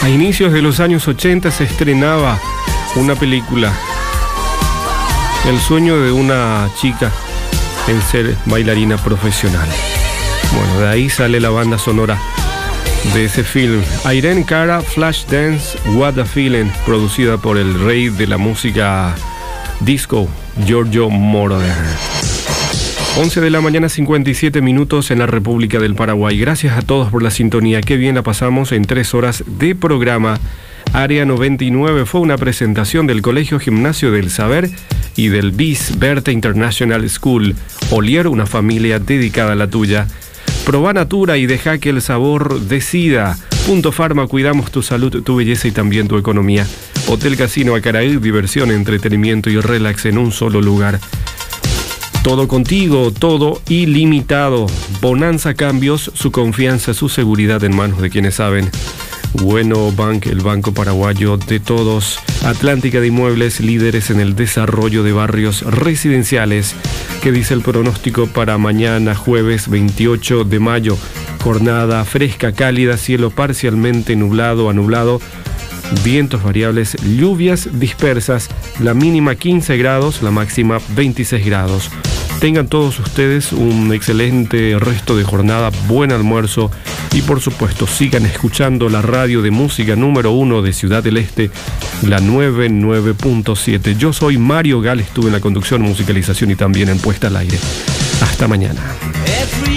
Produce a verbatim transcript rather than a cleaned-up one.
A inicios de los años ochenta se estrenaba una película, el sueño de una chica en ser bailarina profesional. Bueno, de ahí sale la banda sonora de ese film, Irene Cara, Flashdance, What a Feeling, producida por el rey de la música disco, Giorgio Moroder. once de la mañana, cincuenta y siete minutos en la República del Paraguay. Gracias a todos por la sintonía. Qué bien la pasamos en tres horas de programa. Área noventa y nueve fue una presentación del Colegio Gimnasio del Saber y del B I S Berta International School. Olier, una familia dedicada a la tuya. Proba Natura y deja que el sabor decida. Punto Farma, cuidamos tu salud, tu belleza y también tu economía. Hotel Casino Acaraí, diversión, entretenimiento y relax en un solo lugar. Todo contigo, todo ilimitado. Bonanza Cambios, su confianza, su seguridad en manos de quienes saben. Bueno Bank, el banco paraguayo de todos. Atlántica de Inmuebles, líderes en el desarrollo de barrios residenciales. ¿Qué dice el pronóstico para mañana, jueves veintiocho de mayo? Jornada fresca, cálida, cielo parcialmente nublado a nublado. Vientos variables, lluvias dispersas. La mínima quince grados, la máxima veintiséis grados. Tengan todos ustedes un excelente resto de jornada, buen almuerzo y por supuesto sigan escuchando la radio de música número uno de Ciudad del Este, la noventa y nueve punto siete. Yo soy Mario Gál, estuve en la conducción, musicalización y también en puesta al aire. Hasta mañana.